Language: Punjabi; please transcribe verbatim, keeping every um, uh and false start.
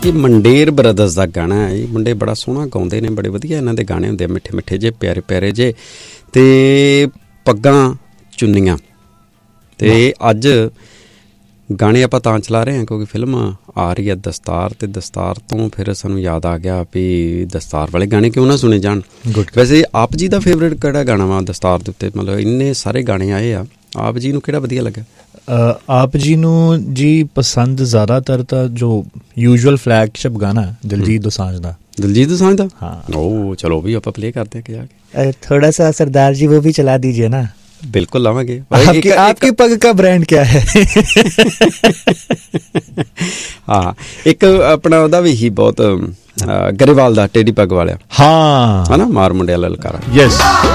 ਇਹ ਮੰਡੇਰ ਬ੍ਰਦਰਸ ਦਾ ਗਾਣਾ ਹੈ। ਇਹ ਮੁੰਡੇ ਬੜਾ ਸੋਹਣਾ ਗਾਉਂਦੇ ਨੇ, ਬੜੇ ਵਧੀਆ ਇਹਨਾਂ ਦੇ ਗਾਣੇ ਹੁੰਦੇ ਆ, ਮਿੱਠੇ ਮਿੱਠੇ ਜੇ, ਪਿਆਰੇ ਪਿਆਰੇ ਜੇ, ਅਤੇ ਪੱਗਾਂ ਚੁੰਨੀਆਂ। ਅਤੇ ਅੱਜ ਗਾਣੇ ਆਪਾਂ ਤਾਂ ਚਲਾ ਰਹੇ ਹਾਂ ਕਿਉਂਕਿ ਫਿਲਮ ਆ ਰਹੀ ਹੈ ਦਸਤਾਰ, ਅਤੇ ਦਸਤਾਰ ਤੋਂ ਫਿਰ ਸਾਨੂੰ ਯਾਦ ਆ ਗਿਆ ਵੀ ਦਸਤਾਰ ਵਾਲੇ ਗਾਣੇ ਕਿਉਂ ਨਾ ਸੁਣੇ ਜਾਣ। ਵੈਸੇ ਆਪ ਜੀ ਦਾ ਫੇਵਰੇਟ ਕਿਹੜਾ ਗਾਣਾ ਵਾ ਦਸਤਾਰ ਦੇ ਉੱਤੇ? ਮਤਲਬ ਇੰਨੇ ਸਾਰੇ ਗਾਣੇ ਆਏ ਆ, ਆਪ ਜੀ ਨੂੰ ਕਿਹੜਾ ਵਧੀਆ ਲੱਗਾ? ਆਪ ਜੀ ਨੂੰ ਜੀ ਪਸੰਦ ਜ਼ਿਆਦਾਤਰ ਤਾਂ ਜੋ ਯੂਜੂਅਲ ਫਲੈਗਸ਼ਿਪ ਗਾਣਾ ਦਿਲਜੀਤ ਦੋਸਾਂਝ ਦਾ। ਦਿਲਜੀਤ ਦੋਸਾਂਝ ਦਾ? ਹਾਂ। ਉਹ ਚਲੋ ਵੀ ਆਪਾਂ ਪਲੇ ਕਰਦੇ ਕਿ ਜਾ ਕੇ ਥੋੜਾ ਸਾ ਸਰਦਾਰ ਜੀ वो भी चला दीजिए ना। बिल्कुल लावांगे। आपकी आपकी पग का ब्रांड क्या है? हाँ, एक अपना ਉਹਦਾ ਵੀ ਹੀ ਬਹੁਤ ਗਰੇਵਾਲ ਦਾ ਟੇਡੀ ਪੱਗ ਵਾਲਿਆ। ਹਾਂ, ਹੈ ਨਾ, ਮਾਰ ਮੁੰਡਿਆ ਲਲਕਾਰਾ। ਯੈਸ।